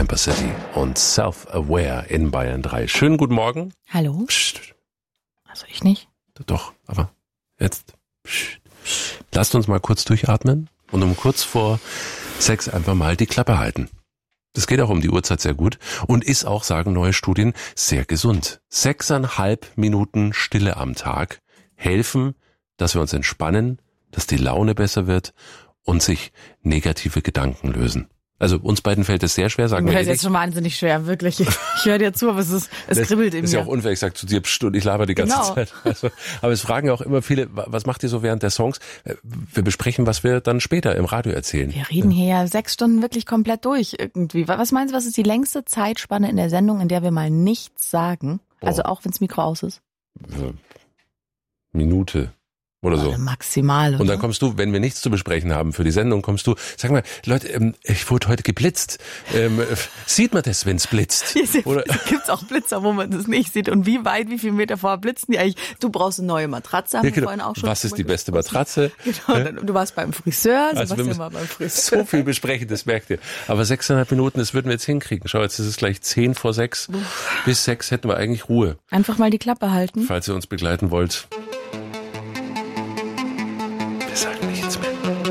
Camper City und Self-Aware in Bayern 3. Schönen guten Morgen. Hallo? Psst. Also ich nicht. Doch, aber jetzt. Psst. Lasst uns mal kurz durchatmen und um kurz vor 6 einfach mal die Klappe halten. Das geht auch um die Uhrzeit sehr gut und ist auch, sagen neue Studien, sehr gesund. 6,5 Minuten Stille am Tag helfen, dass wir uns entspannen, dass die Laune besser wird und sich negative Gedanken lösen. Also uns beiden fällt es sehr schwer, sagen wir. Das ist jetzt schon wahnsinnig schwer, wirklich. Ich höre dir zu, aber es kribbelt in mir. Das ist ja auch unfair, ich sage zu dir, pst, und ich laber die ganze Zeit. Also, aber es fragen ja auch immer viele, was macht ihr so während der Songs? Wir besprechen, was wir dann später im Radio erzählen. Wir reden hier ja 6 Stunden wirklich komplett durch irgendwie. Was meinst du, was ist die längste Zeitspanne in der Sendung, in der wir mal nichts sagen? Also auch wenn das Mikro aus ist? Minute. Oder so. Maximal. Oder? Und dann kommst du, wenn wir nichts zu besprechen haben für die Sendung, kommst du, sag mal, Leute, ich wurde heute geblitzt. Sieht man das, wenn es blitzt? Oder gibt's auch Blitzer, wo man das nicht sieht? Und wie viel Meter vorher blitzen die eigentlich? Du brauchst eine neue Matratze, haben wir vorhin auch schon. Was ist die beste Matratze? Genau, du warst beim Friseur, also Sebastian war beim Friseur. So viel besprechen, das merkt ihr. Aber 6,5 Minuten, das würden wir jetzt hinkriegen. Schau, jetzt ist es gleich 10 vor 6. Bis 6 hätten wir eigentlich Ruhe. Einfach mal die Klappe halten. Falls ihr uns begleiten wollt.